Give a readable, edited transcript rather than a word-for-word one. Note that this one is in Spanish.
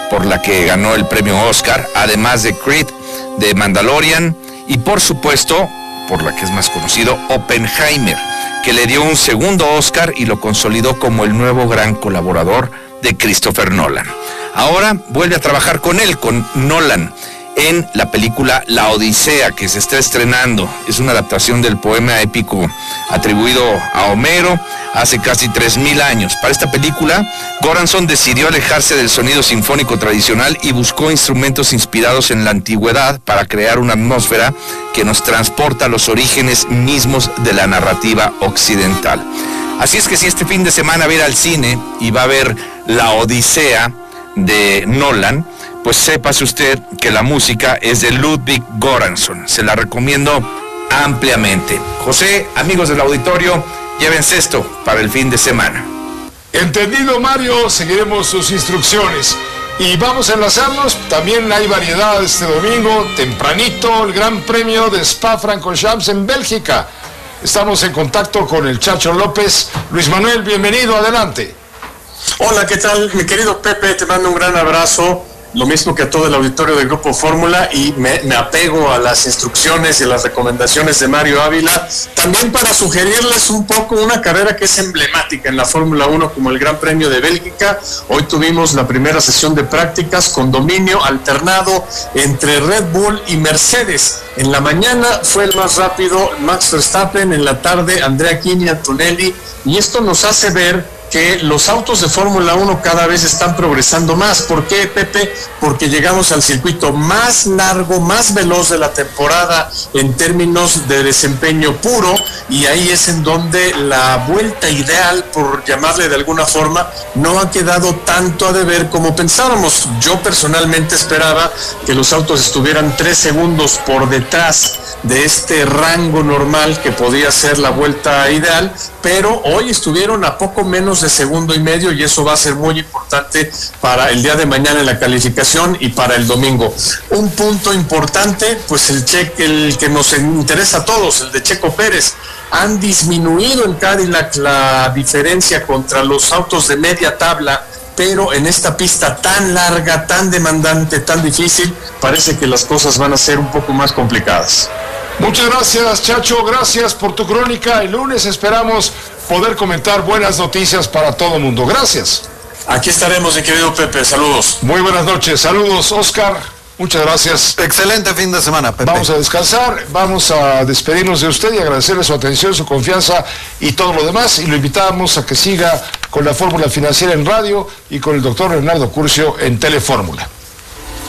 por la que ganó el premio Oscar, además de Creed, de Mandalorian y por supuesto, por la que es más conocido, Oppenheimer, que le dio un segundo Oscar y lo consolidó como el nuevo gran colaborador de Christopher Nolan. Ahora vuelve a trabajar con Nolan, en la película La Odisea, que se está estrenando. Es una adaptación del poema épico atribuido a Homero hace casi 3000 años. Para esta película, Göransson decidió alejarse del sonido sinfónico tradicional y buscó instrumentos inspirados en la antigüedad para crear una atmósfera que nos transporta a los orígenes mismos de la narrativa occidental. Así es que si este fin de semana va a ir al cine y va a ver La Odisea de Nolan, pues sépase usted que la música es de Ludwig Göransson. Se la recomiendo ampliamente. José, amigos del auditorio, llévense esto para el fin de semana. Entendido, Mario, seguiremos sus instrucciones. Y vamos a enlazarnos, también hay variedad este domingo, tempranito, el Gran Premio de Spa-Francorchamps en Bélgica. Estamos en contacto con el Chacho López. Luis Manuel, bienvenido, adelante. Hola, ¿qué tal? Mi querido Pepe, te mando un gran abrazo. Lo mismo que a todo el auditorio del Grupo Fórmula, y me apego a las instrucciones y a las recomendaciones de Mario Ávila, también para sugerirles un poco una carrera que es emblemática en la Fórmula 1 como el Gran Premio de Bélgica. Hoy tuvimos la primera sesión de prácticas con dominio alternado entre Red Bull y Mercedes. En la mañana fue el más rápido Max Verstappen, en la tarde Andrea Chini, Antonelli, y esto nos hace ver que los autos de Fórmula 1 cada vez están progresando más. ¿Por qué, Pepe? Porque llegamos al circuito más largo, más veloz de la temporada en términos de desempeño puro, y ahí es en donde la vuelta ideal, por llamarle de alguna forma, no ha quedado tanto a deber como pensábamos. Yo personalmente esperaba que los autos estuvieran 3 segundos por detrás de este rango normal que podía ser la vuelta ideal, pero hoy estuvieron a poco menos de segundo y medio, y eso va a ser muy importante para el día de mañana en la calificación y para el domingo. Un punto importante, pues el que nos interesa a todos, el de Checo Pérez. Han disminuido en Cadillac la diferencia contra los autos de media tabla, pero en esta pista tan larga, tan demandante, tan difícil, parece que las cosas van a ser un poco más complicadas. Muchas gracias, Chacho, gracias por tu crónica. El lunes esperamos poder comentar buenas noticias para todo el mundo. Gracias. Aquí estaremos, mi querido Pepe, saludos. Muy buenas noches, saludos, Oscar. Muchas gracias. Excelente fin de semana, Pepe. Vamos a descansar, vamos a despedirnos de usted y agradecerle su atención, su confianza y todo lo demás. Y lo invitamos a que siga con la Fórmula Financiera en radio y con el doctor Leonardo Curcio en Telefórmula.